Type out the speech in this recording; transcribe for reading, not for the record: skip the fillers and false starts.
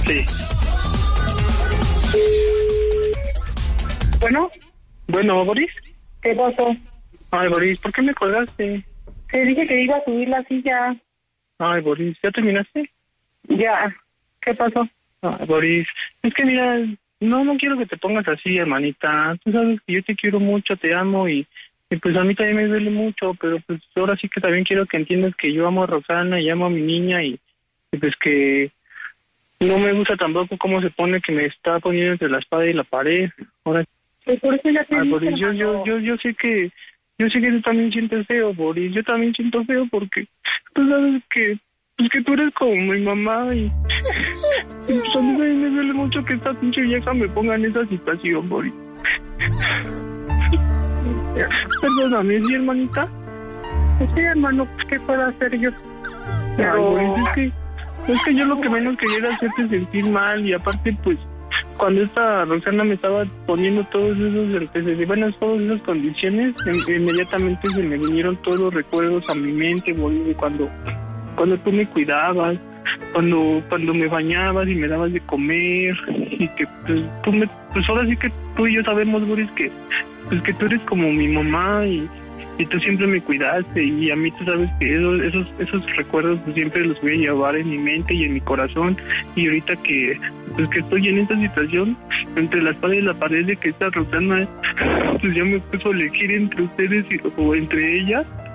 Sí. Bueno, Boris. ¿Qué pasó? Ay, Boris, ¿por qué me colgaste? Te dije que iba a subir la silla. Ay, Boris, ¿ya terminaste? Ya. ¿Qué pasó? Ay, Boris, es que mira, no quiero que te pongas así, hermanita. Tú sabes que yo te quiero mucho, te amo y pues a mí también me duele mucho, pero pues ahora sí que también quiero que entiendas que yo amo a Roxana y amo a mi niña y pues que no me gusta tampoco cómo se pone que me está poniendo entre la espada y la pared. Ahora Pues por eso ya te dije, Boris, yo sé que tú también sientes feo, Boris. Yo también siento feo porque tú sabes que pues que tú eres como mi mamá y pues a mí también me duele mucho que esta pinche vieja me ponga en esa situación, Boris. Perdóname, ¿sí, hermanita? Pues sí, hermano, pues ¿qué puedo hacer yo? Pero... Ay, Boris, es que yo lo que menos quería era hacerte sentir mal y aparte pues cuando esta Roxana me estaba poniendo todos esos antecedentes, bueno, todas esas condiciones, inmediatamente se me vinieron todos los recuerdos a mi mente, Boris, de cuando tú me cuidabas, cuando me bañabas y me dabas de comer y que pues ahora sí que tú y yo sabemos, Boris, que pues que tú eres como mi mamá y tú siempre me cuidaste y a mí tú sabes que esos recuerdos pues siempre los voy a llevar en mi mente y en mi corazón y ahorita que pues que estoy en esta situación entre la espada y la pared de que esta Roxana pues ya me puso a elegir entre ustedes o entre ellas